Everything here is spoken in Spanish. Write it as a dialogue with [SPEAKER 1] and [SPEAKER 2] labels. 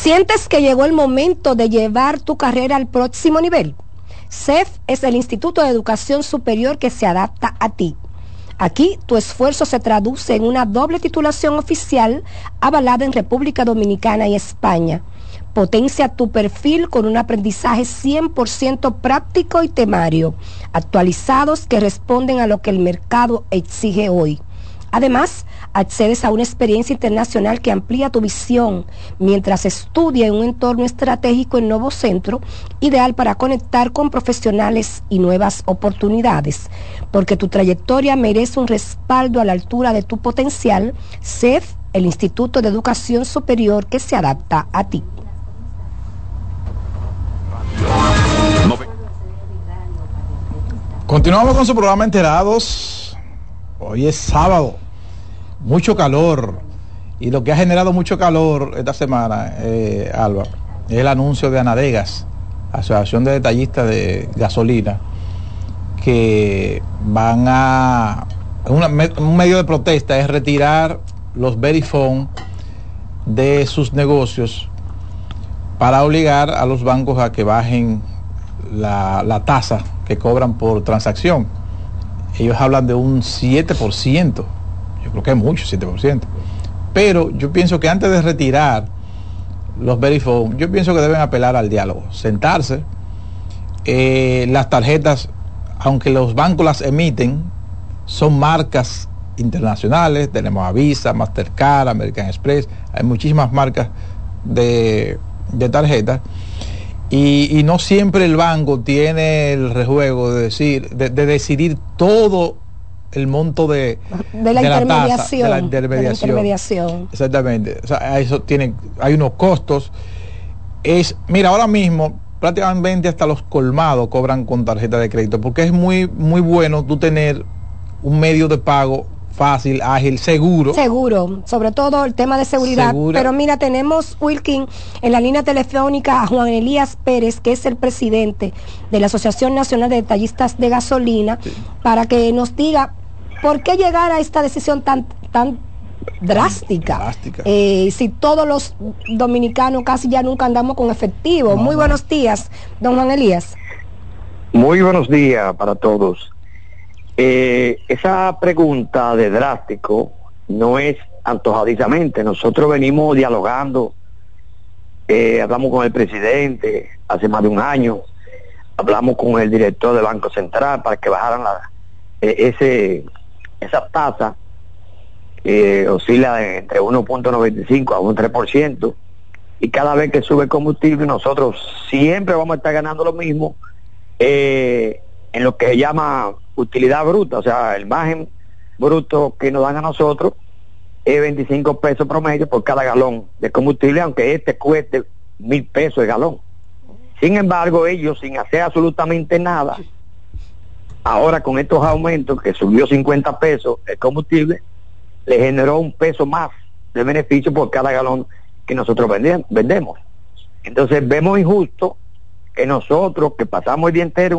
[SPEAKER 1] ¿Sientes que llegó el momento de llevar tu carrera al próximo nivel? CEF es el Instituto de Educación Superior que se adapta a ti. Aquí tu esfuerzo se traduce en una doble titulación oficial avalada en República Dominicana y España. Potencia tu perfil con un aprendizaje 100% práctico y temario, actualizados que responden a lo que el mercado exige hoy. Además, accedes a una experiencia internacional que amplía tu visión mientras estudia en un entorno estratégico en Novo Centro, ideal para conectar con profesionales y nuevas oportunidades. Porque tu trayectoria merece un respaldo a la altura de tu potencial. CEF, el Instituto de Educación Superior que se adapta a ti.
[SPEAKER 2] Continuamos con su programa Enterados. Hoy es sábado, mucho calor, y lo que ha generado mucho calor esta semana, Alba, es el anuncio de Anadegas, Asociación de Detallistas de Gasolina, que van a, un medio de protesta es retirar los Verifone de sus negocios para obligar a los bancos a que bajen la tasa que cobran por transacción. Ellos hablan de un 7%, yo creo que es mucho, 7%. Pero yo pienso que antes de retirar los Verifone, yo pienso que deben apelar al diálogo, sentarse. Las tarjetas, aunque los bancos las emiten, son marcas internacionales. Tenemos a Visa, Mastercard, American Express, hay muchísimas marcas de tarjetas. Y no siempre el banco tiene el rejuego de decidir todo el monto de la intermediación, tasa, de la intermediación. Exactamente. O sea, eso hay unos costos. Mira, ahora mismo prácticamente hasta los colmados cobran con tarjeta de crédito, porque es muy bueno tú tener un medio de pago fácil, ágil, seguro, sobre todo el tema de seguridad. Pero mira, tenemos, Wilkin, en la línea telefónica a Juan Elías Pérez, que es el presidente de la Asociación Nacional de Detallistas de Gasolina, sí, para que nos diga por qué llegar a esta decisión tan drástica. Si todos los dominicanos casi ya nunca andamos con efectivo. Muy buenos días, don Juan Elías.
[SPEAKER 3] Muy buenos días para todos. Esa pregunta de drástico no es antojadizamente. Nosotros venimos dialogando, hablamos con el presidente hace más de un año, hablamos con el director del Banco Central para que bajaran esa tasa, oscila entre 1.95 a un 3%, y cada vez que sube el combustible nosotros siempre vamos a estar ganando lo mismo, en lo que se llama utilidad bruta, o sea, el margen bruto que nos dan a nosotros es 25 pesos promedio por cada galón de combustible, aunque cueste 1,000 pesos el galón. Sin embargo, ellos, sin hacer absolutamente nada, ahora con estos aumentos, que subió 50 pesos el combustible, le generó 1 peso más de beneficio por cada galón que nosotros vendemos. Entonces vemos injusto que nosotros, que pasamos el día entero